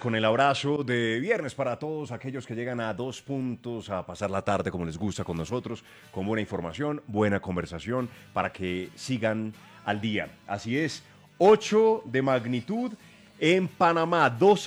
con el abrazo de viernes para todos aquellos que llegan a 2 puntos a pasar la tarde como les gusta con nosotros, con buena información, buena conversación, para que sigan al día. Así es, 8 de magnitud en Panamá,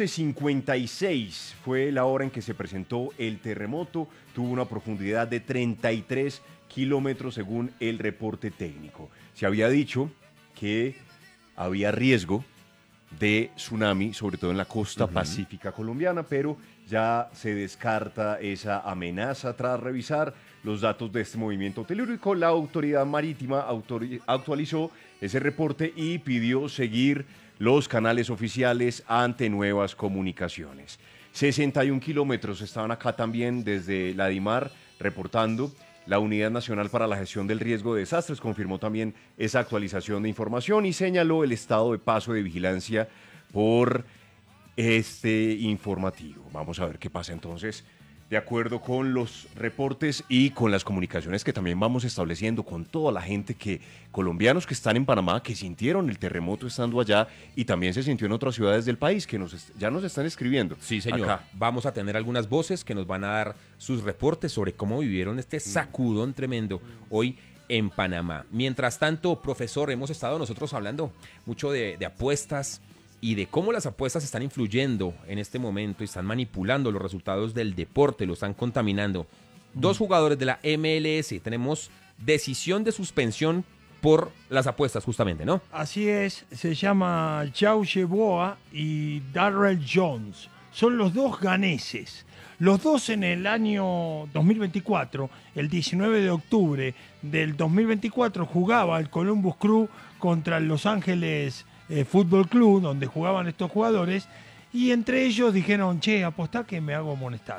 12:56 fue la hora en que se presentó el terremoto, tuvo una profundidad de 33 kilómetros según el reporte técnico. Se había dicho que había riesgo de tsunami, sobre todo en la costa pacífica colombiana, pero ya se descarta esa amenaza tras revisar los datos de este movimiento telúrico. La autoridad marítima actualizó ese reporte y pidió seguir los canales oficiales ante nuevas comunicaciones. 61 kilómetros estaban acá también desde la DIMAR reportando. La Unidad Nacional para la Gestión del Riesgo de Desastres confirmó también esa actualización de información y señaló el estado de paso de vigilancia por este informativo. Vamos a ver qué pasa entonces, de acuerdo con los reportes y con las comunicaciones que también vamos estableciendo con toda la gente colombianos que están en Panamá, que sintieron el terremoto estando allá y también se sintió en otras ciudades del país, que ya nos están escribiendo. Sí, señor. Acá. Vamos a tener algunas voces que nos van a dar sus reportes sobre cómo vivieron este sacudón tremendo hoy en Panamá. Mientras tanto, profesor, hemos estado nosotros hablando mucho de apuestas y de cómo las apuestas están influyendo en este momento y están manipulando los resultados del deporte, lo están contaminando. 2 jugadores de la MLS, tenemos decisión de suspensión por las apuestas justamente, ¿no? Así es, se llama João Yeboah y Darrell Jones. Son los dos ganeses. Los dos en el año 2024, el 19 de octubre del 2024, jugaba el Columbus Crew contra el Los Ángeles Fútbol Club, donde jugaban estos jugadores, y entre ellos dijeron, che, apostá que me hago amonestar.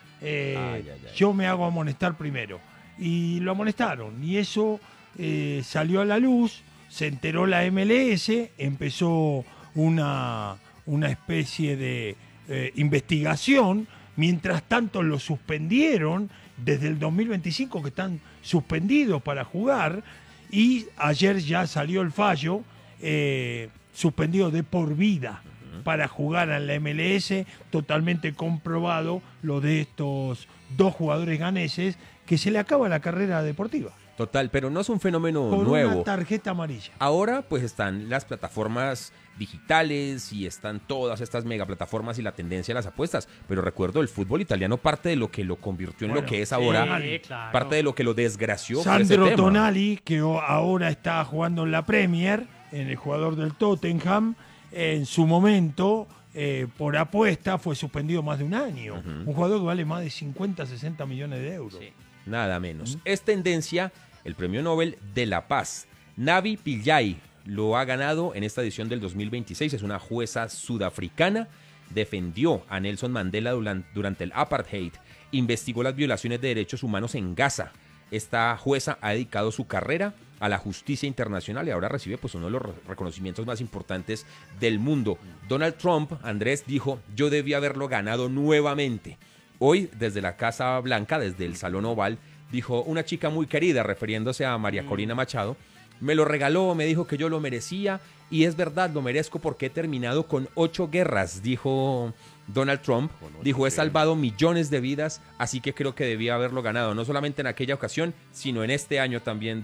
Yo me hago amonestar primero. Y lo amonestaron, y eso salió a la luz, se enteró la MLS, empezó una especie de investigación. Mientras tanto lo suspendieron desde el 2025, que están suspendidos para jugar, y ayer ya salió el fallo, suspendido de por vida para jugar en la MLS, totalmente comprobado lo de estos 2 jugadores ganeses, que se le acaba la carrera deportiva. Total, pero no es un fenómeno Con nuevo. una tarjeta amarilla. Ahora pues están las plataformas digitales y están todas estas megaplataformas y la tendencia de las apuestas, pero recuerdo el fútbol italiano, parte de lo que lo convirtió en lo que es ahora, claro. parte de lo que lo desgració fue Sandro ese tema. Tonali, que ahora está jugando en la Premier, en el jugador del Tottenham, en su momento, por apuesta, fue suspendido más de un año. Un jugador que vale más de 50, 60 millones de euros. Sí. Nada menos. Es tendencia el Premio Nobel de la Paz. Navi Pillay lo ha ganado en esta edición del 2026. Es una jueza sudafricana. Defendió a Nelson Mandela durante el apartheid. Investigó las violaciones de derechos humanos en Gaza. Esta jueza ha dedicado su carrera a la justicia internacional y ahora recibe pues uno de los reconocimientos más importantes del mundo. Donald Trump, Andrés, dijo, yo debí haberlo ganado nuevamente. Hoy, desde la Casa Blanca, desde el Salón Oval, dijo una chica muy querida, refiriéndose a María Corina Machado, me lo regaló, me dijo que yo lo merecía y es verdad, lo merezco porque he terminado con 8 guerras, dijo Donald Trump. Dijo, he salvado millones de vidas, así que creo que debía haberlo ganado, no solamente en aquella ocasión, sino en este año también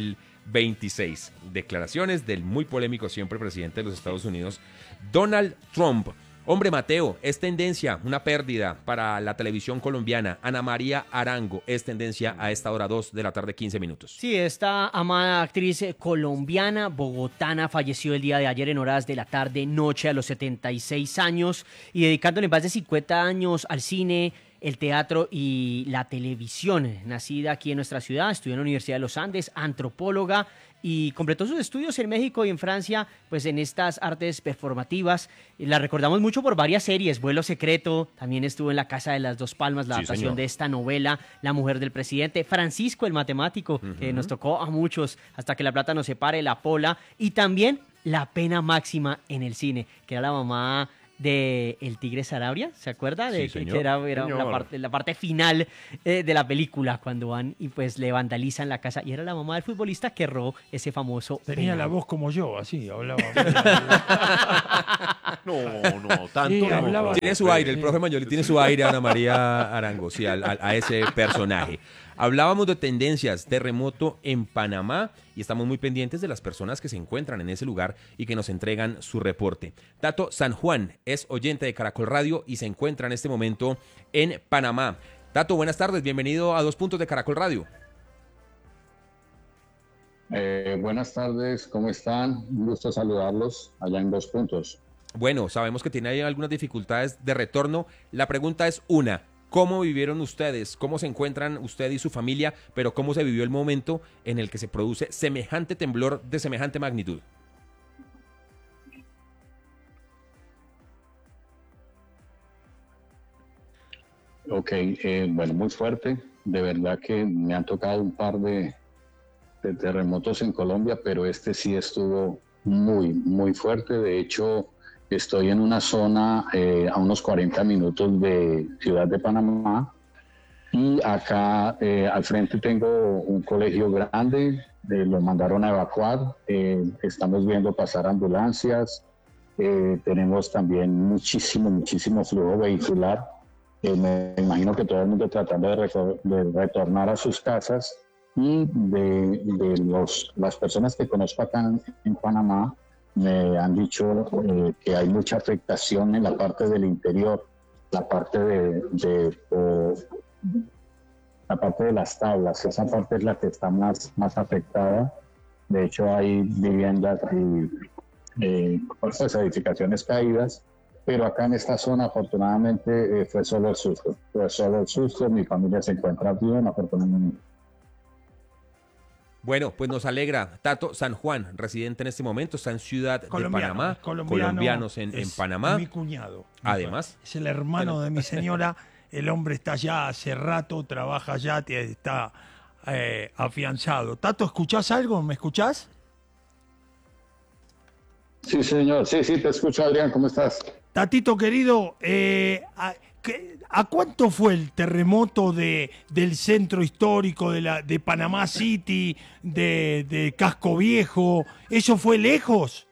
2026. Declaraciones del muy polémico siempre presidente de los Estados Unidos, Donald Trump. Hombre, Mateo, es tendencia, una pérdida para la televisión colombiana. Ana María Arango es tendencia a esta hora 2 de la tarde, 15 minutos. Sí, esta amada actriz colombiana, bogotana, falleció el día de ayer en horas de la tarde, noche, a los 76 años, y dedicándole más de 50 años al cine, el teatro y la televisión. Nacida aquí en nuestra ciudad, estudió en la Universidad de los Andes, antropóloga, y completó sus estudios en México y en Francia, pues en estas artes performativas. La recordamos mucho por varias series, Vuelo Secreto, también estuvo en La Casa de las Dos Palmas, la adaptación de esta novela, La Mujer del Presidente, Francisco el Matemático, que nos tocó a muchos, Hasta que la plata nos separe, La Pola, y también La Pena Máxima en el cine, que era la mamá de El Tigre Sarabia, ¿se acuerda? Sí, Que señor. era Señor. la parte final de la película, cuando van y pues le vandalizan la casa. Y era la mamá del futbolista que erró ese famoso Tenía penal. la voz como yo, así, hablaba. No, tanto Sí, no. hablaba- Tiene su aire, el profe Mayoli tiene su aire, Ana María Arango, sí, a ese personaje. Hablábamos de tendencias, terremoto en Panamá, y estamos muy pendientes de las personas que se encuentran en ese lugar y que nos entregan su reporte. Tato San Juan es oyente de Caracol Radio y se encuentra en este momento en Panamá. Tato, buenas tardes, bienvenido a 2 Puntos de Caracol Radio. Buenas tardes, ¿cómo están? Un gusto saludarlos allá en 2 Puntos. Bueno, sabemos que tiene ahí algunas dificultades de retorno. La pregunta es una, ¿cómo vivieron ustedes? ¿Cómo se encuentran usted y su familia? Pero ¿cómo se vivió el momento en el que se produce semejante temblor de semejante magnitud? Ok, bueno, muy fuerte. De verdad que me han tocado un par de terremotos en Colombia, pero este sí estuvo muy fuerte. De hecho, estoy en una zona a unos 40 minutos de Ciudad de Panamá. Y acá al frente tengo un colegio grande, lo mandaron a evacuar, estamos viendo pasar ambulancias, tenemos también muchísimo flujo vehicular. Me imagino que todo el mundo tratando de retornar a sus casas, y las personas que conozco acá en Panamá me han dicho que hay mucha afectación en la parte del interior, la parte la parte de las tablas. Esa parte es la que está más afectada. De hecho, hay viviendas y pues, edificaciones caídas, pero acá en esta zona afortunadamente fue solo el susto. Mi familia se encuentra bien, afortunadamente. Bueno, pues nos alegra. Tato San Juan, residente en este momento, está en Ciudad de Panamá, colombianos en es Panamá. Mi cuñado. Además. Es el hermano de mi señora. El hombre está allá hace rato, trabaja allá, está afianzado. Tato, ¿escuchás algo? ¿Me escuchás? Sí, señor. Sí, te escucho, Adrián. ¿Cómo estás? Tatito querido, ¿a cuánto fue el terremoto del centro histórico de Panamá City, de Casco Viejo? ¿Eso fue lejos?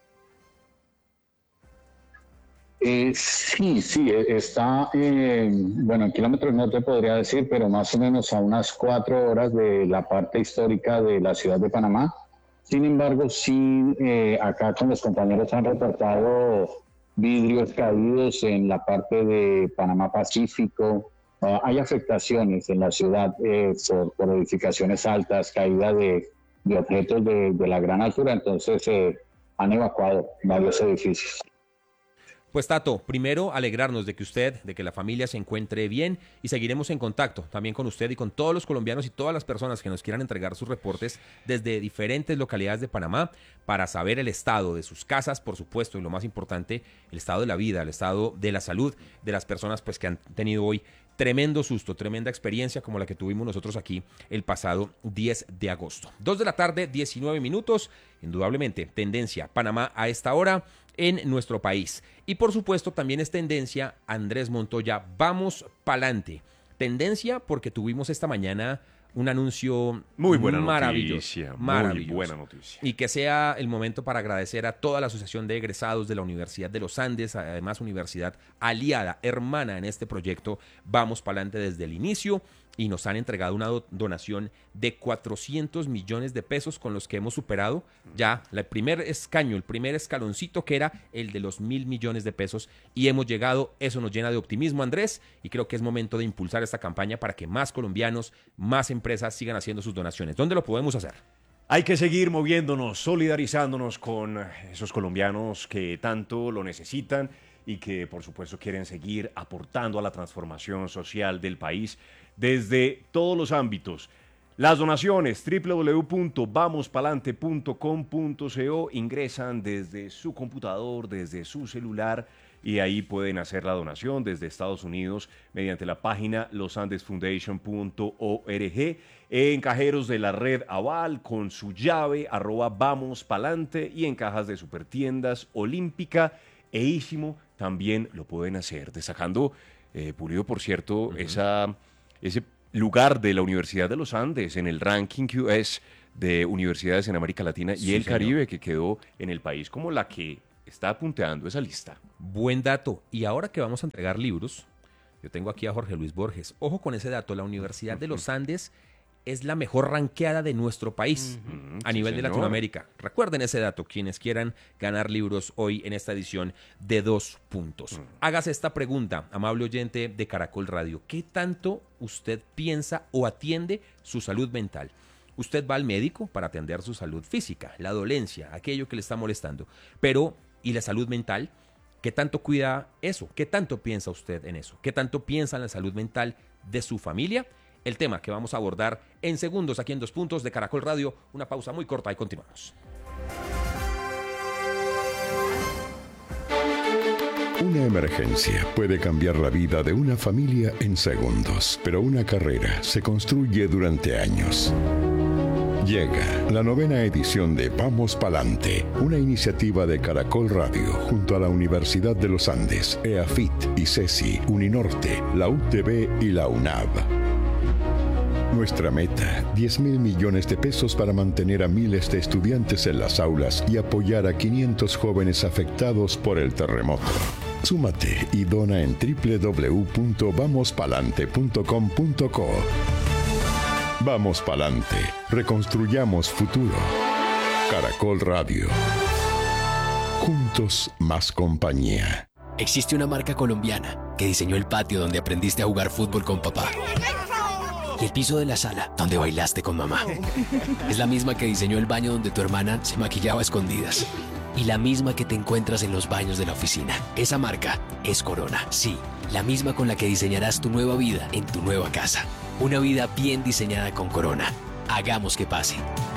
Sí, está, bueno, en kilómetros no te podría decir, pero más o menos a unas 4 horas de la parte histórica de la ciudad de Panamá. Sin embargo, sí, acá con los compañeros han reportado vidrios caídos en la parte de Panamá Pacífico. Hay afectaciones en la ciudad por edificaciones altas, caída de objetos de la gran altura, entonces han evacuado varios edificios. Pues Tato, primero alegrarnos de que la familia se encuentre bien, y seguiremos en contacto también con usted y con todos los colombianos y todas las personas que nos quieran entregar sus reportes desde diferentes localidades de Panamá para saber el estado de sus casas, por supuesto, y lo más importante, el estado de la vida, el estado de la salud de las personas pues que han tenido hoy tremendo susto, tremenda experiencia como la que tuvimos nosotros aquí el pasado 10 de agosto. 2 de la tarde, 19 minutos, indudablemente tendencia Panamá a esta hora en nuestro país. Y por supuesto también es tendencia Andrés Montoya, vamos pa'lante. Tendencia porque tuvimos esta mañana un anuncio Muy buena maravilloso, noticia, maravilloso. muy buena noticia. Y que sea el momento para agradecer a toda la Asociación de Egresados de la Universidad de los Andes, además universidad aliada, hermana en este proyecto Vamos Pa'lante desde el inicio, y nos han entregado una donación de 400 millones de pesos con los que hemos superado ya el primer escaño, el primer escaloncito, que era el de los 1.000 millones de pesos, y hemos llegado. Eso nos llena de optimismo, Andrés, y creo que es momento de impulsar esta campaña para que más colombianos, más empresas sigan haciendo sus donaciones. ¿Dónde lo podemos hacer? Hay que seguir moviéndonos, solidarizándonos con esos colombianos que tanto lo necesitan y que por supuesto quieren seguir aportando a la transformación social del país desde todos los ámbitos. Las donaciones, www.vamospalante.com.co, ingresan desde su computador, desde su celular, y ahí pueden hacer la donación desde Estados Unidos mediante la página losandesfoundation.org, en cajeros de la red Aval con su llave @vamospalante, y en cajas de Supertiendas Olímpica e Ísimo también lo pueden hacer, destacando, Pulido, por cierto, ese lugar de la Universidad de los Andes en el ranking QS de universidades en América Latina y el Caribe, que quedó en el país como la que está punteando esa lista. Buen dato. Y ahora que vamos a entregar libros, yo tengo aquí a Jorge Luis Borges. Ojo con ese dato, la Universidad de los Andes es la mejor ranqueada de nuestro país a nivel de Latinoamérica. Recuerden ese dato, quienes quieran ganar libros hoy en esta edición de 2 puntos. Hágase esta pregunta, amable oyente de Caracol Radio. ¿Qué tanto usted piensa o atiende su salud mental? Usted va al médico para atender su salud física, la dolencia, aquello que le está molestando. Pero, ¿y la salud mental? ¿Qué tanto cuida eso? ¿Qué tanto piensa usted en eso? ¿Qué tanto piensa en la salud mental de su familia? El tema que vamos a abordar en segundos aquí en 2 puntos de Caracol Radio. Una pausa muy corta y continuamos. Una emergencia puede cambiar la vida de una familia en segundos, pero una carrera se construye durante años. Llega la 9ª edición de Vamos Palante, una iniciativa de Caracol Radio junto a la Universidad de los Andes, EAFIT, ICESI, Uninorte, la UTB y la UNAV. Nuestra meta, 10.000 millones de pesos para mantener a miles de estudiantes en las aulas y apoyar a 500 jóvenes afectados por el terremoto. Súmate y dona en www.vamospalante.com.co. Vamos Palante, reconstruyamos futuro. Caracol Radio. Juntos más compañía. Existe una marca colombiana que diseñó el patio donde aprendiste a jugar fútbol con papá. Y el piso de la sala donde bailaste con mamá. Es la misma que diseñó el baño donde tu hermana se maquillaba a escondidas. Y la misma que te encuentras en los baños de la oficina. Esa marca es Corona. Sí, la misma con la que diseñarás tu nueva vida en tu nueva casa. Una vida bien diseñada con Corona. Hagamos que pase.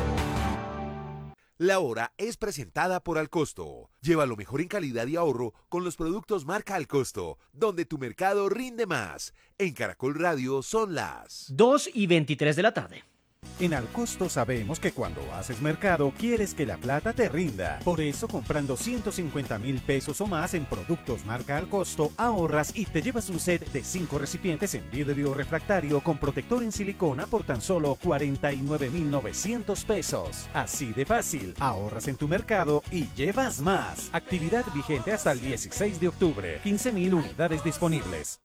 La hora es presentada por Alcosto. Lleva lo mejor en calidad y ahorro con los productos marca Alcosto, donde tu mercado rinde más. En Caracol Radio son las 2:23 de la tarde. En Alcosto sabemos que cuando haces mercado quieres que la plata te rinda. Por eso, comprando 150.000 pesos o más en productos marca Alcosto, ahorras y te llevas un set de 5 recipientes en vidrio refractario con protector en silicona por tan solo 49.900 pesos. Así de fácil, ahorras en tu mercado y llevas más. Actividad vigente hasta el 16 de octubre. 15.000 unidades disponibles.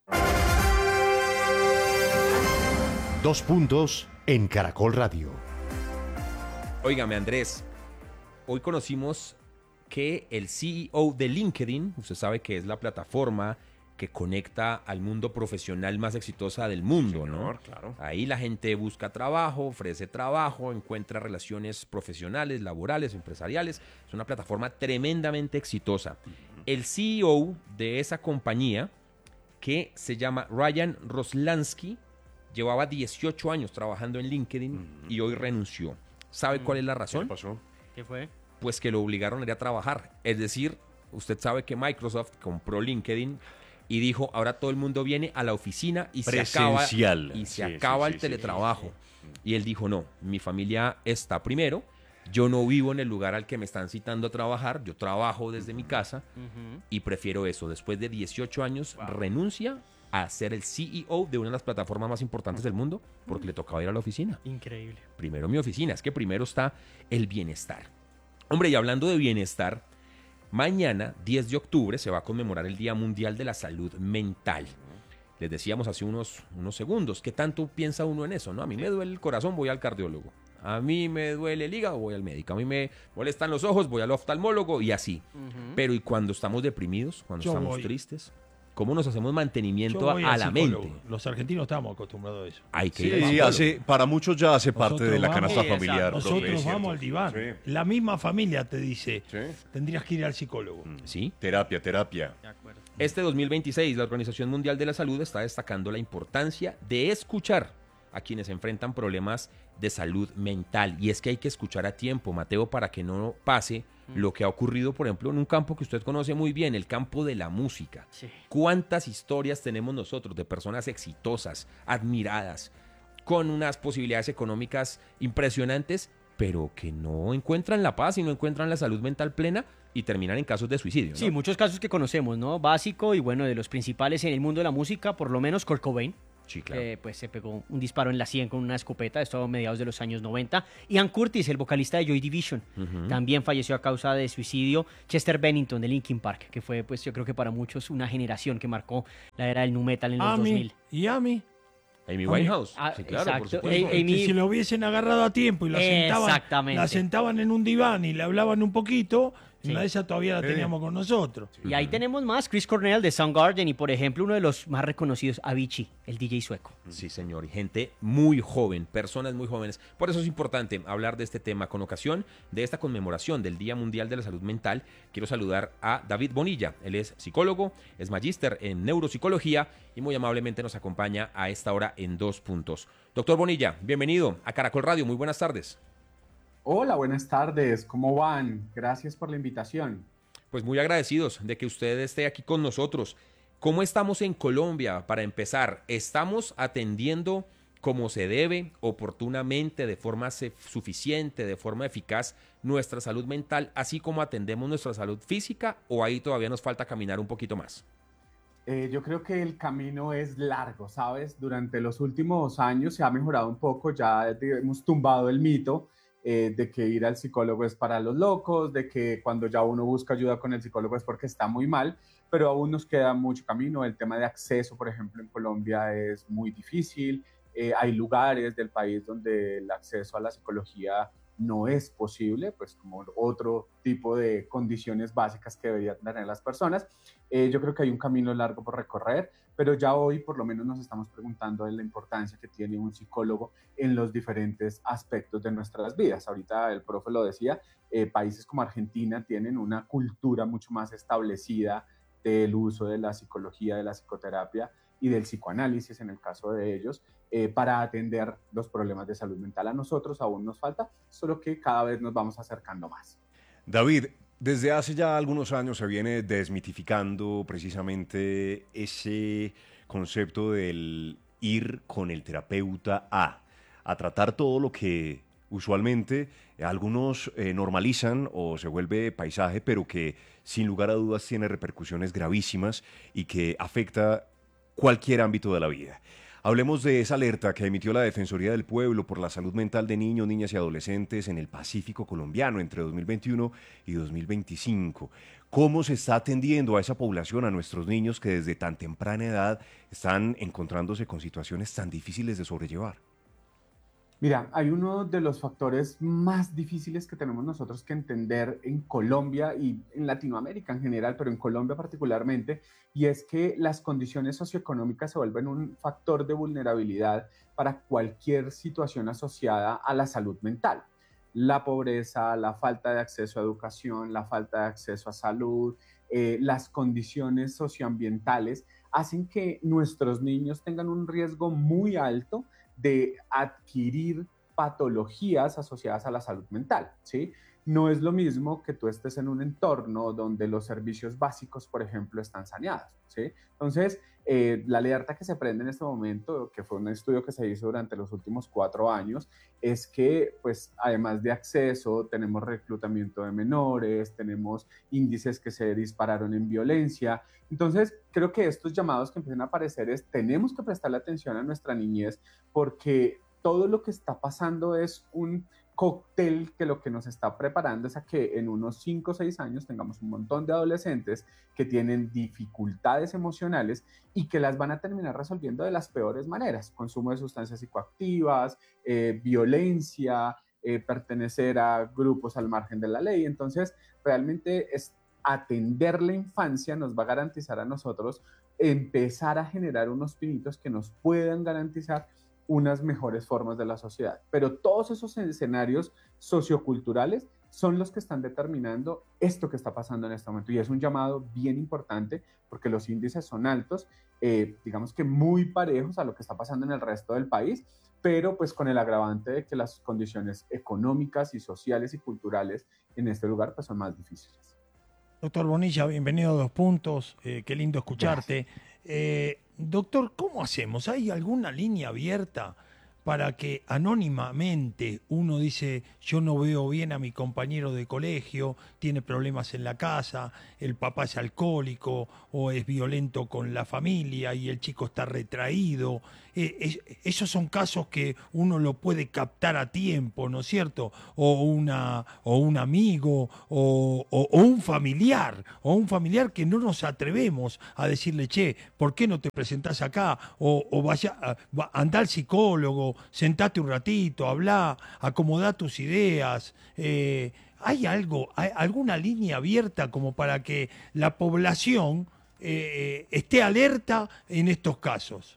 2 puntos en Caracol Radio. Óigame, Andrés, hoy conocimos que el CEO de LinkedIn, usted sabe que es la plataforma que conecta al mundo profesional más exitosa del mundo, ¿no? Claro. Ahí la gente busca trabajo, ofrece trabajo, encuentra relaciones profesionales, laborales, empresariales. Es una plataforma tremendamente exitosa. El CEO de esa compañía, que se llama Ryan Roslansky, llevaba 18 años trabajando en LinkedIn y hoy renunció. ¿Sabe cuál es la razón? ¿Qué pasó? ¿Qué fue? Pues que lo obligaron a ir a trabajar. Es decir, usted sabe que Microsoft compró LinkedIn y dijo, ahora todo el mundo viene a la oficina y Presencial. se acaba el teletrabajo. Y él dijo, no, mi familia está primero. Yo no vivo en el lugar al que me están citando a trabajar. Yo trabajo desde mi casa y prefiero eso. Después de 18 años, renuncia a ser el CEO de una de las plataformas más importantes del mundo porque le tocaba ir a la oficina. Increíble. Primero mi oficina, es que primero está el bienestar. Hombre, y hablando de bienestar, mañana, 10 de octubre, se va a conmemorar el Día Mundial de la Salud Mental. Les decíamos hace unos segundos, ¿qué tanto piensa uno en eso? ¿No? A mí me duele el corazón, voy al cardiólogo. A mí me duele el hígado, voy al médico. A mí me molestan los ojos, voy al oftalmólogo y así. Pero ¿y cuando estamos deprimidos? Cuando estamos tristes. ¿Cómo nos hacemos mantenimiento a la mente? Los argentinos estamos acostumbrados a eso. Hay que ir al para muchos ya hace parte de la canasta vamos, familiar. Nosotros vamos al diván. Sí. La misma familia te dice, Sí. tendrías que ir al psicólogo. ¿Sí? Terapia. De acuerdo. Este 2026, la Organización Mundial de la Salud está destacando la importancia de escuchar a quienes enfrentan problemas de salud mental. Y es que hay que escuchar a tiempo, Mateo, para que no pase lo que ha ocurrido, por ejemplo, en un campo que usted conoce muy bien, el campo de la música. Sí. ¿Cuántas historias tenemos nosotros de personas exitosas, admiradas, con unas posibilidades económicas impresionantes, pero que no encuentran la paz y no encuentran la salud mental plena y terminan en casos de suicidio, ¿no? Sí, muchos casos que conocemos, ¿no? Básico y bueno, de los principales en el mundo de la música, por lo menos Kurt Cobain. Sí, claro. Pues se pegó un disparo en la sien con una escopeta, esto a mediados de los años 90. Ian Curtis, el vocalista de Joy Division, también falleció a causa de suicidio. Chester Bennington de Linkin Park, que fue, pues yo creo que para muchos una generación que marcó la era del nu metal en los 2000. ¿Y Amy? Amy Winehouse. Sí, claro, exacto. por supuesto. Que si lo hubiesen agarrado a tiempo y la sentaban en un diván y le hablaban un poquito, Sí. una de esas todavía la teníamos con nosotros. Y ahí tenemos más, Chris Cornell de Soundgarden y por ejemplo uno de los más reconocidos, Avicii, el DJ sueco. Sí, señor, y gente muy joven, personas muy jóvenes. Por eso es importante hablar de este tema. Con ocasión de esta conmemoración del Día Mundial de la Salud Mental, quiero saludar a David Bonilla. Él es psicólogo, es magíster en neuropsicología y muy amablemente nos acompaña a esta hora en 2 puntos. Doctor Bonilla, bienvenido a Caracol Radio, muy buenas tardes. Hola, buenas tardes, ¿cómo van? Gracias por la invitación. Pues muy agradecidos de que usted esté aquí con nosotros. ¿Cómo estamos en Colombia? Para empezar, ¿estamos atendiendo como se debe, oportunamente, de forma suficiente, de forma eficaz, nuestra salud mental, así como atendemos nuestra salud física, o ahí todavía nos falta caminar un poquito más? Yo creo que el camino es largo, ¿sabes? Durante los últimos años se ha mejorado un poco, ya hemos tumbado el mito de que ir al psicólogo es para los locos, de que cuando ya uno busca ayuda con el psicólogo es porque está muy mal, pero aún nos queda mucho camino. El tema de acceso, por ejemplo, en Colombia es muy difícil. Hay lugares del país donde el acceso a la psicología no es posible, pues como otro tipo de condiciones básicas que deberían tener las personas. Yo creo que hay un camino largo por recorrer, pero ya hoy por lo menos nos estamos preguntando de la importancia que tiene un psicólogo en los diferentes aspectos de nuestras vidas. Ahorita el profe lo decía, países como Argentina tienen una cultura mucho más establecida del uso de la psicología, de la psicoterapia y del psicoanálisis en el caso de ellos, para atender los problemas de salud mental. A nosotros aún nos falta, solo que cada vez nos vamos acercando más. David, desde hace ya algunos años se viene desmitificando precisamente ese concepto del ir con el terapeuta a tratar todo lo que usualmente algunos normalizan o se vuelve paisaje, pero que sin lugar a dudas tiene repercusiones gravísimas y que afecta cualquier ámbito de la vida. Hablemos de esa alerta que emitió la Defensoría del Pueblo por la salud mental de niños, niñas y adolescentes en el Pacífico colombiano entre 2021 y 2025. ¿Cómo se está atendiendo a esa población, a nuestros niños que desde tan temprana edad están encontrándose con situaciones tan difíciles de sobrellevar? Mira, hay uno de los factores más difíciles que tenemos nosotros que entender en Colombia y en Latinoamérica en general, pero en Colombia particularmente, y es que las condiciones socioeconómicas se vuelven un factor de vulnerabilidad para cualquier situación asociada a la salud mental. La pobreza, la falta de acceso a educación, la falta de acceso a salud, las condiciones socioambientales hacen que nuestros niños tengan un riesgo muy alto de adquirir patologías asociadas a la salud mental, ¿sí? No es lo mismo que tú estés en un entorno donde los servicios básicos, por ejemplo, están saneados, ¿sí? Entonces, la alerta que se prende en este momento, que fue un estudio que se hizo durante los últimos 4 años, es que, pues, además de acceso, tenemos reclutamiento de menores, tenemos índices que se dispararon en violencia. Entonces, creo que estos llamados que empiezan a aparecer tenemos que prestarle atención a nuestra niñez porque todo lo que está pasando es un cóctel que lo que nos está preparando es a que en unos 5 o 6 años tengamos un montón de adolescentes que tienen dificultades emocionales y que las van a terminar resolviendo de las peores maneras. Consumo de sustancias psicoactivas, violencia, pertenecer a grupos al margen de la ley. Entonces, realmente atender la infancia nos va a garantizar a nosotros empezar a generar unos pinitos que nos puedan garantizar unas mejores formas de la sociedad. Pero todos esos escenarios socioculturales son los que están determinando esto que está pasando en este momento. Y es un llamado bien importante porque los índices son altos, digamos que muy parejos a lo que está pasando en el resto del país, pero pues con el agravante de que las condiciones económicas y sociales y culturales en este lugar pues son más difíciles. Doctor Bonilla, bienvenido a 2 puntos, qué lindo escucharte. Doctor, ¿cómo hacemos? ¿Hay alguna línea abierta para que anónimamente uno dice, yo no veo bien a mi compañero de colegio, tiene problemas en la casa, el papá es alcohólico o es violento con la familia y el chico está retraído. Esos son casos que uno lo puede captar a tiempo, ¿no es cierto? O un amigo o un familiar que no nos atrevemos a decirle, che, ¿por qué no te presentás acá? O vaya, anda al psicólogo, sentate un ratito, habla, acomodá tus ideas. ¿Hay alguna línea abierta como para que la población esté alerta en estos casos?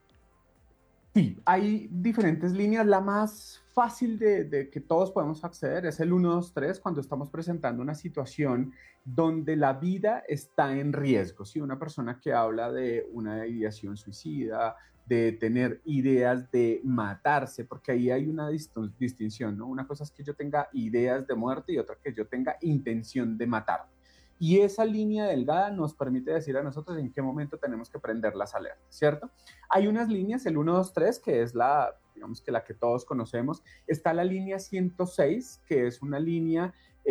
Sí, hay diferentes líneas. La más fácil de que todos podemos acceder es el 123 cuando estamos presentando una situación donde la vida está en riesgo. ¿Sí? Una persona que habla de una ideación suicida, de tener ideas de matarse, porque ahí hay una distinción, ¿no? Una cosa es que yo tenga ideas de muerte y otra que yo tenga intención de matar. Y esa línea delgada nos permite decir a nosotros en qué momento tenemos que prender las alertas, ¿cierto? Hay unas líneas, el 123, que es digamos que la que todos conocemos. Está la línea 106, que es una línea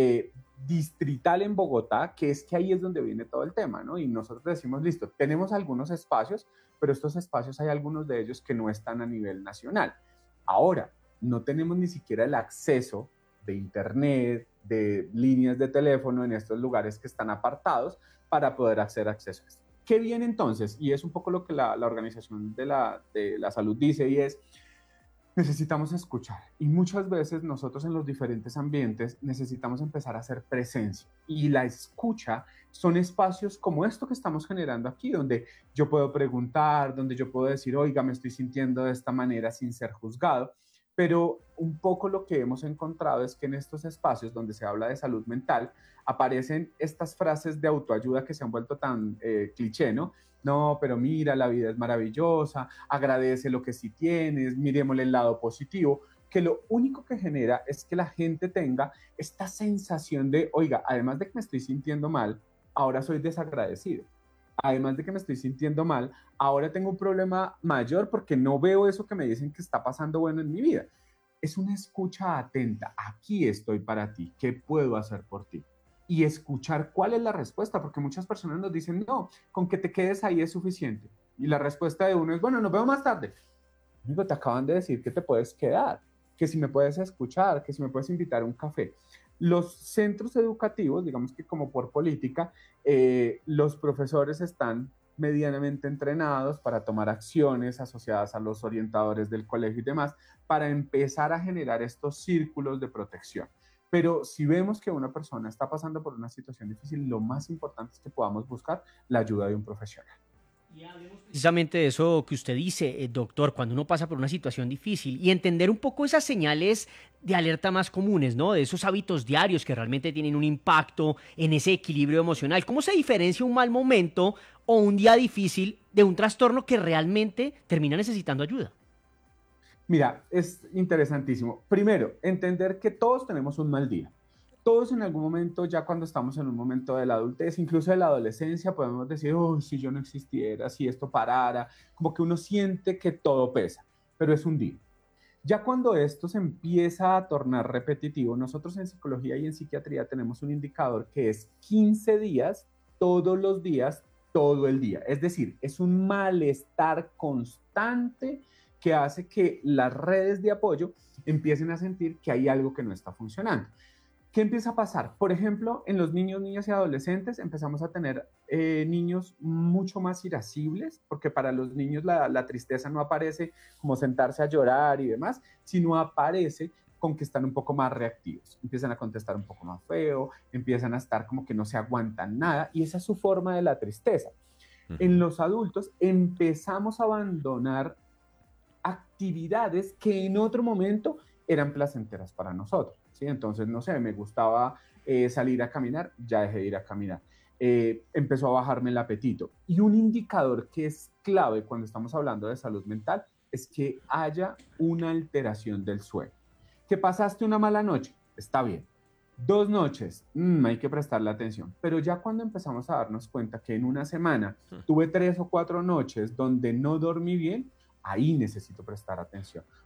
distrital en Bogotá, que es que ahí es donde viene todo el tema, ¿no? Y nosotros decimos, listo, tenemos algunos espacios, pero estos espacios hay algunos de ellos que no están a nivel nacional. Ahora, no tenemos ni siquiera el acceso de internet, de líneas de teléfono en estos lugares que están apartados para poder hacer acceso a esto. ¿Qué viene entonces? Y es un poco lo que la Organización de la Salud dice, y es, necesitamos escuchar. Y muchas veces nosotros en los diferentes ambientes necesitamos empezar a hacer presencia. Y la escucha son espacios como esto que estamos generando aquí, donde yo puedo preguntar, donde yo puedo decir, oiga, me estoy sintiendo de esta manera sin ser juzgado. Pero un poco lo que hemos encontrado es que en estos espacios donde se habla de salud mental aparecen estas frases de autoayuda que se han vuelto tan cliché, ¿no? No, pero mira, la vida es maravillosa, agradece lo que sí tienes, miremosle el lado positivo, que lo único que genera es que la gente tenga esta sensación de, oiga, además de que me estoy sintiendo mal, ahora soy desagradecido. Además de que me estoy sintiendo mal, ahora tengo un problema mayor porque no veo eso que me dicen que está pasando bueno en mi vida. Es una escucha atenta. Aquí estoy para ti. ¿Qué puedo hacer por ti? Y escuchar cuál es la respuesta, porque muchas personas nos dicen, no, con que te quedes ahí es suficiente. Y la respuesta de uno es, bueno, nos vemos más tarde. Digo, te acaban de decir que te puedes quedar, que si me puedes escuchar, que si me puedes invitar a un café. Los centros educativos, digamos que como por política, los profesores están medianamente entrenados para tomar acciones asociadas a los orientadores del colegio y demás, para empezar a generar estos círculos de protección. Pero si vemos que una persona está pasando por una situación difícil, lo más importante es que podamos buscar la ayuda de un profesional. Precisamente de eso que usted dice, doctor, cuando uno pasa por una situación difícil y entender un poco esas señales de alerta más comunes, ¿no? De esos hábitos diarios que realmente tienen un impacto en ese equilibrio emocional. ¿Cómo se diferencia un mal momento o un día difícil de un trastorno que realmente termina necesitando ayuda? Mira, es interesantísimo. Primero, entender que todos tenemos un mal día. Todos en algún momento, ya cuando estamos en un momento de la adultez, incluso de la adolescencia, podemos decir, oh, si yo no existiera, si esto parara, como que uno siente que todo pesa, pero es un día. Ya cuando esto se empieza a tornar repetitivo, nosotros en psicología y en psiquiatría tenemos un indicador que es 15 días, todos los días, todo el día. Es decir, es un malestar constante que hace que las redes de apoyo empiecen a sentir que hay algo que no está funcionando. ¿Qué empieza a pasar? Por ejemplo, en los niños, niñas y adolescentes empezamos a tener niños mucho más irascibles, porque para los niños la tristeza no aparece como sentarse a llorar y demás, sino aparece con que están un poco más reactivos. Empiezan a contestar un poco más feo, empiezan a estar como que no se aguantan nada, y esa es su forma de la tristeza. En los adultos empezamos a abandonar actividades que en otro momento eran placenteras para nosotros. ¿Sí? Entonces, no sé, me gustaba salir a caminar, ya dejé de ir a caminar. Empezó a bajarme el apetito. Y un indicador que es clave cuando estamos hablando de salud mental es que haya una alteración del sueño. ¿Que pasaste una mala noche? Está bien. 2 noches, hay que prestarle atención. Pero ya cuando empezamos a darnos cuenta que en una semana tuve 3 o 4 noches donde no dormí bien, ahí necesito prestar atención.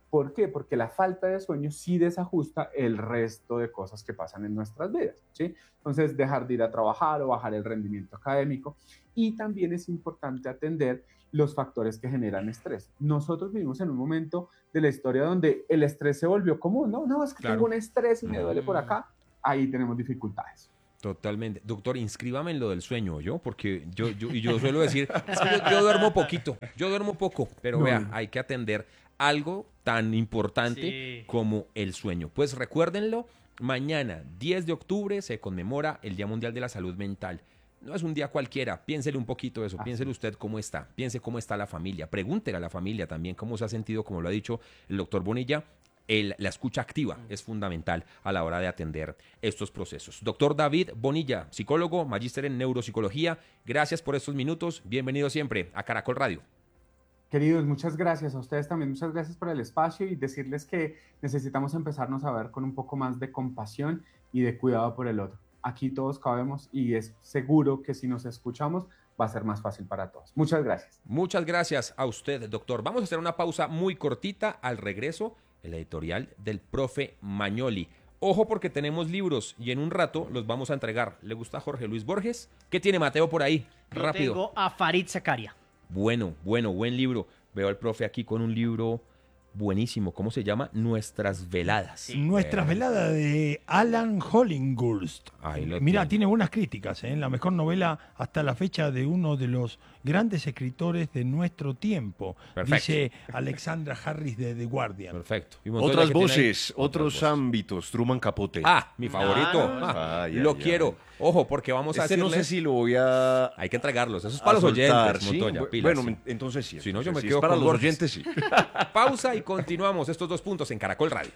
¿Por qué? Porque la falta de sueño sí desajusta el resto de cosas que pasan en nuestras vidas, ¿sí? Entonces, dejar de ir a trabajar o bajar el rendimiento académico. Y también es importante atender los factores que generan estrés. Nosotros vivimos en un momento de la historia donde el estrés se volvió común, ¿no? No, es que tengo un estrés y me duele por acá. Ahí tenemos dificultades. Totalmente. Doctor, inscríbame en lo del sueño, ¿yo? Porque yo suelo decir, es que yo duermo poquito, yo duermo poco, pero vea, hay que atender algo tan importante como el sueño. Pues recuérdenlo, mañana, 10 de octubre, se conmemora el Día Mundial de la Salud Mental. No es un día cualquiera, piénsele un poquito eso, piénsele usted cómo está, piense cómo está la familia, pregúntele a la familia también cómo se ha sentido, como lo ha dicho el doctor Bonilla. La escucha activa es fundamental a la hora de atender estos procesos. Doctor David Bonilla, psicólogo, magíster en neuropsicología, gracias por estos minutos, bienvenido siempre a Caracol Radio. Queridos, muchas gracias a ustedes también, muchas gracias por el espacio y decirles que necesitamos empezarnos a ver con un poco más de compasión y de cuidado por el otro. Aquí todos cabemos y es seguro que si nos escuchamos va a ser más fácil para todos. Muchas gracias. Muchas gracias a usted, doctor. Vamos a hacer una pausa muy cortita. Al regreso, el editorial del profe Magnoli. Ojo porque tenemos libros y en un rato los vamos a entregar. ¿Le gusta Jorge Luis Borges? ¿Qué tiene Mateo por ahí? Yo Rápido. tengo a Farid Zakaria. Bueno, buen libro. Veo al profe aquí con un libro buenísimo. ¿Cómo se llama? Nuestras veladas. Sí. Nuestras veladas de Alan Hollinghurst. Mira, tiene buenas críticas, ¿eh? La mejor novela hasta la fecha de uno de los grandes escritores de nuestro tiempo. Perfecto. Dice Alexandra Harris de The Guardian. Perfecto. Otras voces, otros ámbitos. Truman Capote. Mi favorito. Lo quiero. Ojo, porque vamos a hacerles... no sé si lo voy a... Hay que entregarlos. Eso es para los oyentes, ¿sí? Montoya, pilas, bueno, entonces sí. Si no, yo me sí, quedo para con los Borges. oyentes, sí. Pausa y continuamos estos 2 puntos en Caracol Radio.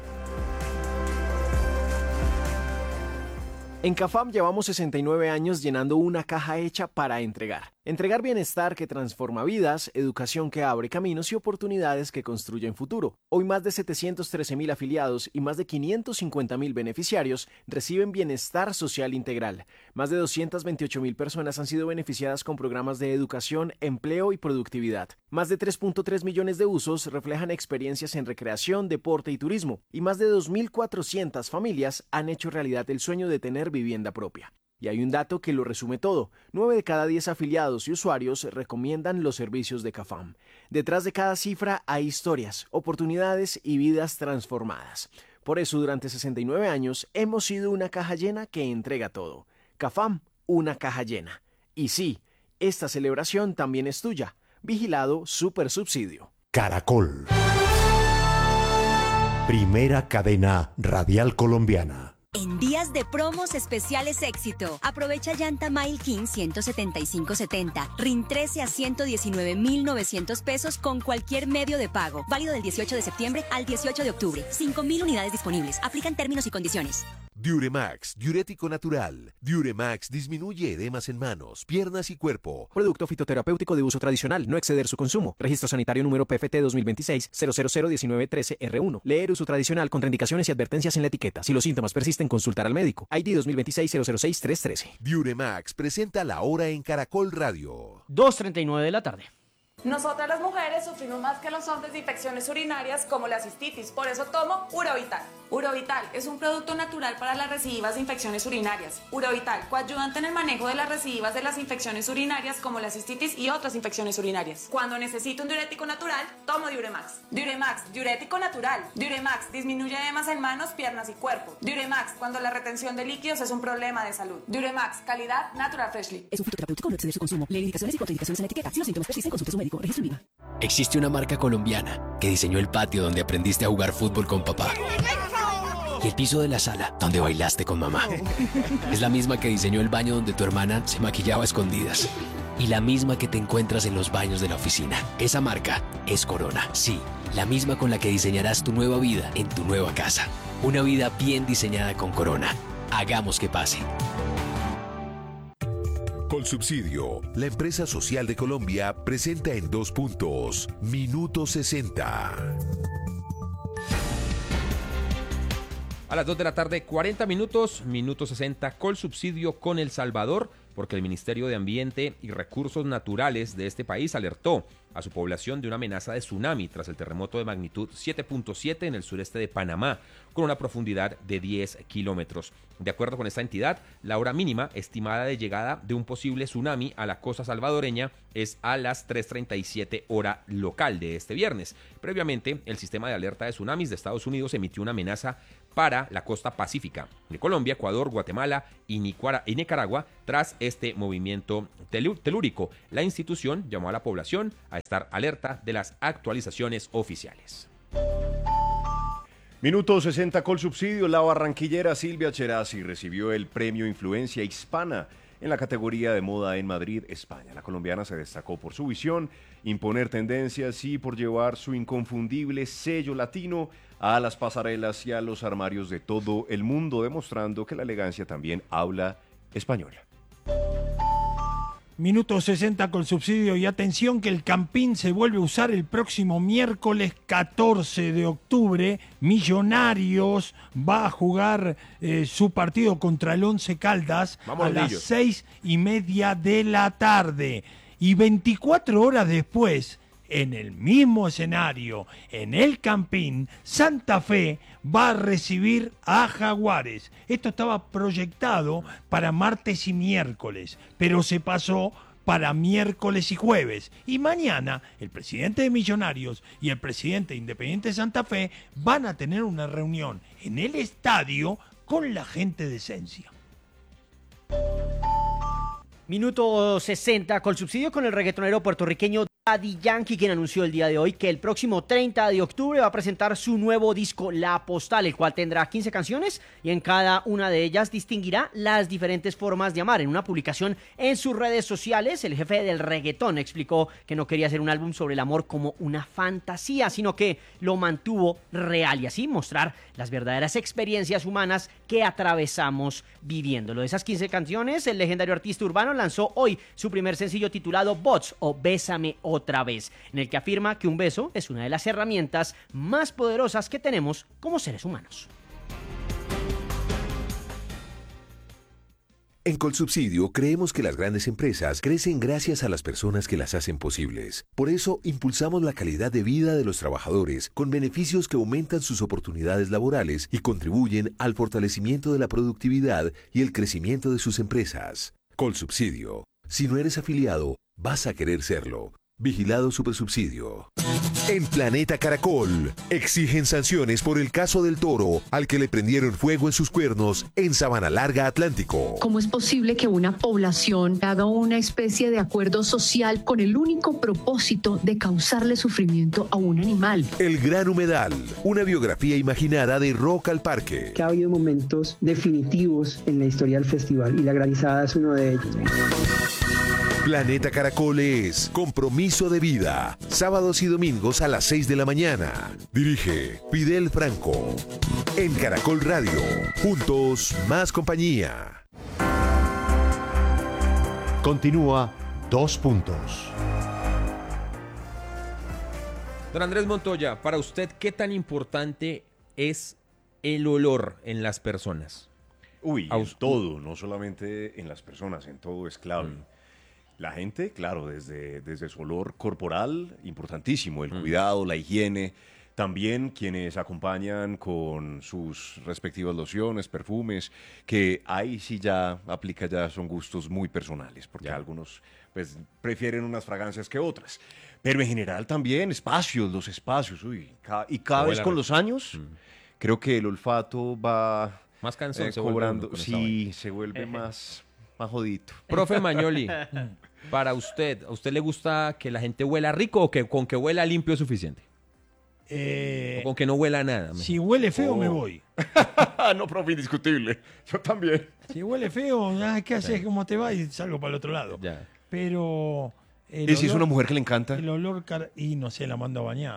En CAFAM llevamos 69 años llenando una caja hecha para entregar. Entregar bienestar que transforma vidas, educación que abre caminos y oportunidades que construyen futuro. Hoy más de 713.000 afiliados y más de 550.000 beneficiarios reciben bienestar social integral. Más de 228.000 personas han sido beneficiadas con programas de educación, empleo y productividad. Más de 3.3 millones de usos reflejan experiencias en recreación, deporte y turismo. Y más de 2.400 familias han hecho realidad el sueño de tener vivienda propia. Y hay un dato que lo resume todo. 9 de cada 10 afiliados y usuarios recomiendan los servicios de CAFAM. Detrás de cada cifra hay historias, oportunidades y vidas transformadas. Por eso, durante 69 años, hemos sido una caja llena que entrega todo. CAFAM, una caja llena. Y sí, esta celebración también es tuya. Vigilado Supersubsidio. Caracol. Primera cadena radial colombiana. En días de promos especiales éxito, aprovecha llanta Mile King 175/70, RIN 13 a 119.900 pesos con cualquier medio de pago. Válido del 18 de septiembre al 18 de octubre. 5.000 unidades disponibles. Aplican términos y condiciones. Diuremax, diurético natural. Diuremax disminuye edemas en manos, piernas y cuerpo. Producto fitoterapéutico de uso tradicional, no exceder su consumo. Registro sanitario número PFT 2026-0001913R1. Leer uso tradicional, contraindicaciones y advertencias en la etiqueta. Si los síntomas persisten, consultar al médico. ID 2026-006-313. Diuremax presenta la hora en Caracol Radio. 2:39 de la tarde. Nosotras las mujeres sufrimos más que los hombres de infecciones urinarias como la cistitis, por eso tomo Urovital. Urovital es un producto natural para las recidivas de infecciones urinarias. Urovital, coadyuvante en el manejo de las recidivas de las infecciones urinarias como la cistitis y otras infecciones urinarias. Cuando necesito un diurético natural, tomo Diuremax. Diuremax, diurético natural. Diuremax disminuye edemas en manos, piernas y cuerpo. Diuremax, cuando la retención de líquidos es un problema de salud. Diuremax, calidad Natural Freshly. Es un fitoterapéutico, no exceder su consumo. Lee indicaciones y contraindicaciones en la etiqueta. Si los síntomas persisten, consulte a su médico. Registro INVIMA. Existe una marca colombiana que diseñó el patio donde aprendiste a jugar fútbol con papá y el piso de la sala donde bailaste con mamá. Es la misma que diseñó el baño donde tu hermana se maquillaba a escondidas y la misma que te encuentras en los baños de la oficina. Esa marca es Corona. Sí, la misma con la que diseñarás tu nueva vida en tu nueva casa. Una vida bien diseñada con Corona. Hagamos que pase. Colsubsidio, la empresa social de Colombia, presenta en 2 puntos, Minuto 60. A las 2 de la tarde, 40 minutos, Minuto 60, Colsubsidio con El Salvador. porque el Ministerio de Ambiente y Recursos Naturales de este país alertó a su población de una amenaza de tsunami tras el terremoto de magnitud 7.7 en el sureste de Panamá, con una profundidad de 10 kilómetros. De acuerdo con esta entidad, la hora mínima estimada de llegada de un posible tsunami a la costa salvadoreña es a las 3:37 hora local de este viernes. Previamente, el sistema de alerta de tsunamis de Estados Unidos emitió una amenaza para la costa pacífica de Colombia, Ecuador, Guatemala y Nicaragua tras este movimiento telúrico. La institución llamó a la población a estar alerta de las actualizaciones oficiales. Minuto 60 Colsubsidio. La barranquillera Silvia Cherasi recibió el premio Influencia Hispana en la categoría de moda en Madrid, España. La colombiana se destacó por su visión, imponer tendencias y por llevar su inconfundible sello latino a las pasarelas y a los armarios de todo el mundo, demostrando que la elegancia también habla español. Minuto 60 Colsubsidio y atención que el Campín se vuelve a usar el próximo miércoles 14 de octubre. Millonarios va a jugar su partido contra el Once Caldas a las 6:30 de la tarde. Y 24 horas después, en el mismo escenario, en el Campín, Santa Fe va a recibir a Jaguares. Esto estaba proyectado para martes y miércoles, pero se pasó para miércoles y jueves. Y mañana el presidente de Millonarios y el presidente de Independiente Santa Fe van a tener una reunión en el estadio con la gente de Esencia. Minuto 60, Colsubsidio con el reggaetonero puertorriqueño Daddy Yankee, quien anunció el día de hoy que el próximo 30 de octubre va a presentar su nuevo disco La Postal, el cual tendrá 15 canciones y en cada una de ellas distinguirá las diferentes formas de amar. En una publicación en sus redes sociales, el jefe del reggaetón explicó que no quería hacer un álbum sobre el amor como una fantasía, sino que lo mantuvo real y así mostrar las verdaderas experiencias humanas que atravesamos viviéndolo. De esas 15 canciones, el legendario artista urbano lanzó hoy su primer sencillo titulado Bots o Bésame Otra Vez, en el que afirma que un beso es una de las herramientas más poderosas que tenemos como seres humanos. En Colsubsidio creemos que las grandes empresas crecen gracias a las personas que las hacen posibles. Por eso impulsamos la calidad de vida de los trabajadores con beneficios que aumentan sus oportunidades laborales y contribuyen al fortalecimiento de la productividad y el crecimiento de sus empresas. Colsubsidio. Si no eres afiliado, vas a querer serlo. Vigilado Supersubsidio. En Planeta Caracol, exigen sanciones por el caso del toro al que le prendieron fuego en sus cuernos en Sabana Larga, Atlántico. ¿Cómo es posible que una población haga una especie de acuerdo social con el único propósito de causarle sufrimiento a un animal? El Gran Humedal, una biografía imaginada de Rock al Parque. Que ha habido momentos definitivos en la historia del festival y la granizada es uno de ellos. Planeta Caracol es Compromiso de Vida. Sábados y domingos a las 6 de la mañana. Dirige Fidel Franco. En Caracol Radio. Juntos, más compañía. Continúa 2 puntos. Don Andrés Montoya, para usted, ¿qué tan importante es el olor en las personas? Uy, en todo, no solamente en las personas, en todo es clave. La gente, claro, desde su olor corporal, importantísimo, el cuidado, la higiene. También quienes acompañan con sus respectivas lociones, perfumes, que ahí sí ya aplica, ya son gustos muy personales, porque algunos pues prefieren unas fragancias que otras. Pero en general también los espacios, cada vez con los años, creo que el olfato va más cansón, cobrando, se vuelve más jodito. Profe Magnoli, para usted, ¿a usted le gusta que la gente huela rico o que con que huela limpio es suficiente? O con que no huela nada. Mejor. Si huele feo, me voy. No, profe, indiscutible. Yo también. Si huele feo, ¿qué haces? ¿Cómo te va? Y salgo para el otro lado. Ya. Pero... ¿Y si es una mujer que le encanta? El olor... Y no sé, la mando a bañar.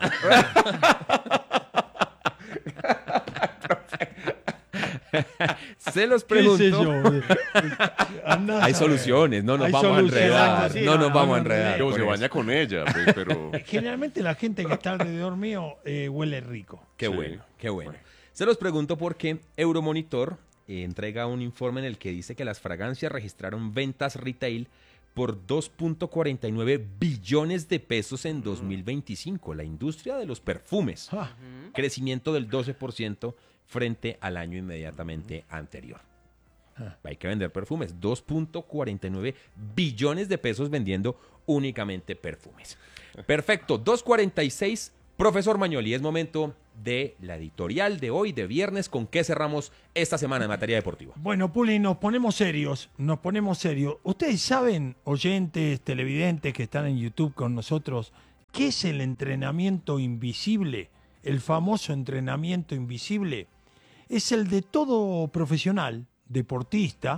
Se los pregunto. Hay soluciones, no nos vamos a enredar. No nos vamos a enredar. Se baña con ella, pero... Generalmente la gente que está alrededor mío huele rico. Qué bueno, qué bueno. Se los pregunto porque Euromonitor entrega un informe en el que dice que las fragancias registraron ventas retail por 2.49 billones de pesos en 2025. La industria de los perfumes. Crecimiento del 12% frente al año inmediatamente anterior. Hay que vender perfumes. 2.49 billones de pesos vendiendo únicamente perfumes. Perfecto. 2:46. Profesor Magnoli, es momento de la editorial de hoy, de viernes. ¿Con qué cerramos esta semana en materia deportiva? Bueno, Puli, nos ponemos serios. Ustedes saben, oyentes, televidentes que están en YouTube con nosotros, ¿qué es el entrenamiento invisible? El famoso entrenamiento invisible. Es el de todo profesional, deportista,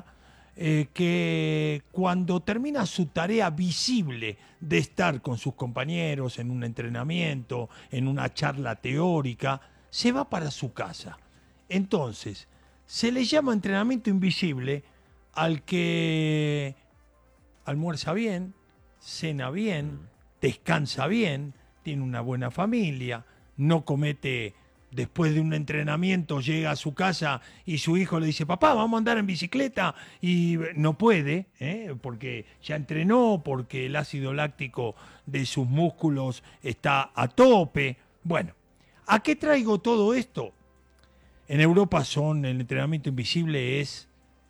que cuando termina su tarea visible de estar con sus compañeros en un entrenamiento, en una charla teórica, se va para su casa. Entonces, se le llama entrenamiento invisible al que almuerza bien, cena bien, descansa bien, tiene una buena familia, no comete... Después de un entrenamiento llega a su casa y su hijo le dice, papá, vamos a andar en bicicleta, y no puede, porque ya entrenó, porque el ácido láctico de sus músculos está a tope. Bueno, ¿a qué traigo todo esto? En Europa el entrenamiento invisible es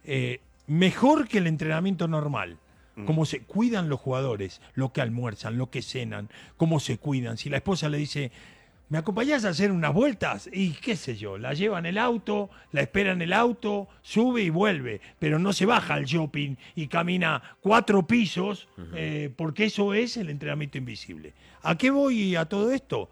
mejor que el entrenamiento normal. Cómo se cuidan los jugadores, lo que almuerzan, lo que cenan, cómo se cuidan. Si la esposa le dice... ¿Me acompañás a hacer unas vueltas? Y qué sé yo, la lleva en el auto, la espera en el auto, sube y vuelve, pero no se baja al shopping y camina 4 pisos, porque eso es el entrenamiento invisible. ¿A qué voy a todo esto?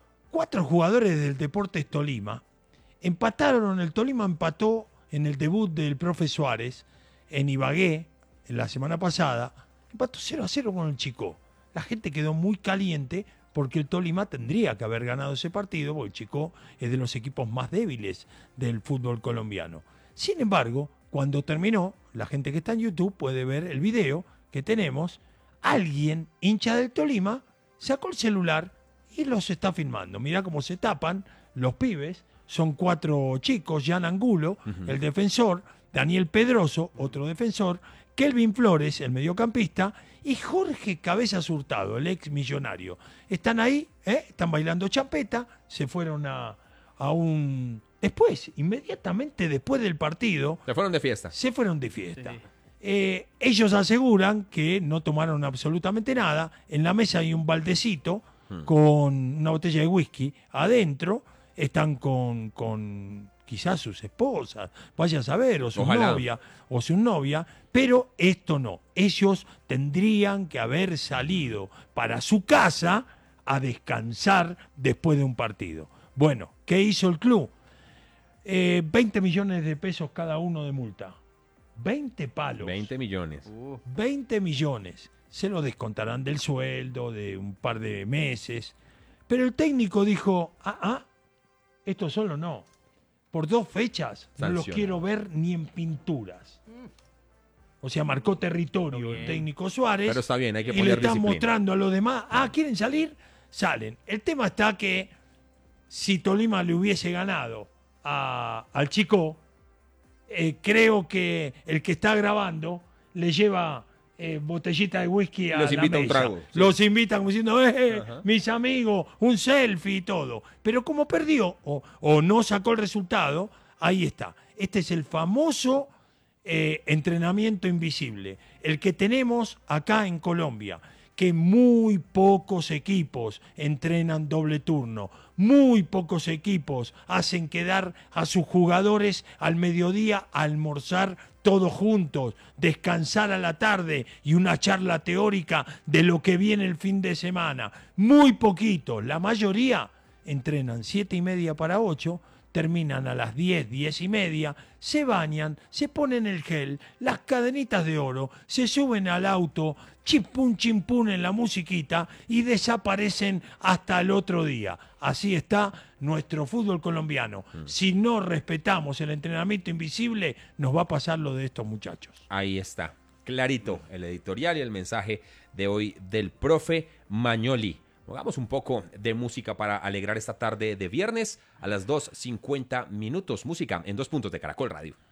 4 jugadores del Deportes Tolima empataron, el Tolima empató en el debut del profe Suárez en Ibagué, en la semana pasada, empató 0-0 con el Chico. La gente quedó muy caliente, porque el Tolima tendría que haber ganado ese partido, porque el Chico es de los equipos más débiles del fútbol colombiano. Sin embargo, cuando terminó, la gente que está en YouTube puede ver el video que tenemos. Alguien, hincha del Tolima, sacó el celular y los está filmando. Mirá cómo se tapan los pibes. Son 4 chicos: Jan Angulo, el defensor, Daniel Pedroso, otro defensor, Kelvin Flores, el mediocampista, y Jorge Cabezas Hurtado, el ex millonario. Están ahí, están bailando champeta, se fueron a un... Después, inmediatamente después del partido... Se fueron de fiesta. Se fueron de fiesta. Sí. Ellos aseguran que no tomaron absolutamente nada. En la mesa hay un baldecito con una botella de whisky adentro. Están con quizás sus esposas, vaya a saber, o su novia, pero esto no. Ellos tendrían que haber salido para su casa a descansar después de un partido. Bueno, ¿qué hizo el club? 20 millones de pesos cada uno de multa. 20 palos. 20 millones. 20 millones. Se lo descontarán del sueldo de un par de meses. Pero el técnico dijo, esto solo no. Por 2 fechas no los quiero ver ni en pinturas. O sea, marcó territorio el técnico Suárez. Pero está bien, hay que y le están mostrando a los demás, ¿quieren salir? Salen. El tema está que si Tolima le hubiese ganado al Chico, creo que el que está grabando le lleva botellita de whisky a la mesa. Los invita a un trago. Sí. Los invitan diciendo, mis amigos, un selfie y todo. Pero como perdió o no sacó el resultado, ahí está. Este es el famoso entrenamiento invisible, el que tenemos acá en Colombia, que muy pocos equipos entrenan doble turno, muy pocos equipos hacen quedar a sus jugadores al mediodía a almorzar todos juntos, descansar a la tarde y una charla teórica de lo que viene el fin de semana. Muy poquitos, la mayoría entrenan 7:30 para 8, terminan a las 10, 10:30, se bañan, se ponen el gel, las cadenitas de oro, se suben al auto, chimpún, chimpún en la musiquita y desaparecen hasta el otro día. Así está nuestro fútbol colombiano. Si no respetamos el entrenamiento invisible, nos va a pasar lo de estos muchachos. Ahí está, clarito el editorial y el mensaje de hoy del profe Magnoli. Hagamos un poco de música para alegrar esta tarde de viernes a las 2:50 minutos. Música en 2 puntos de Caracol Radio.